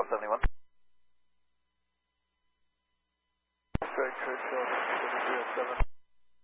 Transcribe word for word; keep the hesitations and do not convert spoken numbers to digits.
one seventy-one. Straight, Churchill, seven three oh seven.